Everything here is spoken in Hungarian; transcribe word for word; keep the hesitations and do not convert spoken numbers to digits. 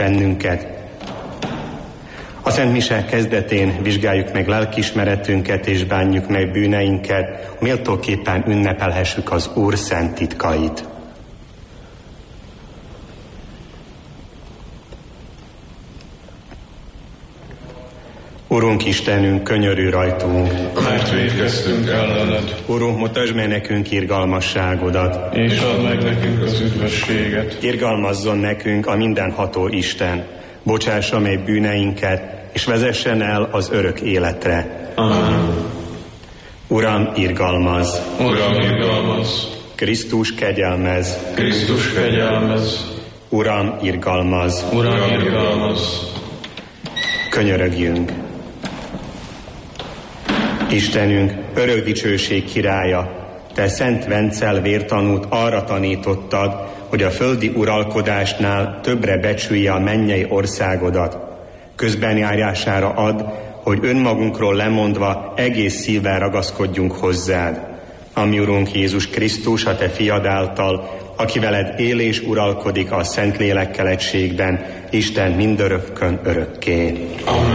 bennünket. A Szent Mise kezdetén vizsgáljuk meg lelkiismeretünket és bánjuk meg bűneinket, méltóképpen ünnepelhessük az Úr szent titkait. Urunk Istenünk, könyörülj rajtunk, mert vétkeztünk ellened. Urunk, mutasd meg nekünk irgalmasságodat, és add meg nekünk az üdvösséget. Irgalmazzon nekünk a mindenható Isten, bocsássa meg bűneinket, és vezessen el az örök életre. Amen. Uram, irgalmazz! Uram, irgalmazz! Krisztus, kegyelmezz! Krisztus, kegyelmezz! Uram, irgalmazz! Uram, irgalmazz! Könyörögjünk! Istenünk, örök dicsőség királya, te Szent Vencel vértanút arra tanítottad, hogy a földi uralkodásnál többre becsülje a mennyei országodat. Közbenjárására ad, hogy önmagunkról lemondva egész szívvel ragaszkodjunk hozzád. Ami Urunk Jézus Krisztus, a te fiad által, aki veled él és uralkodik a Szentlélekkel egységben, Isten mindörökkön örökké. Amen.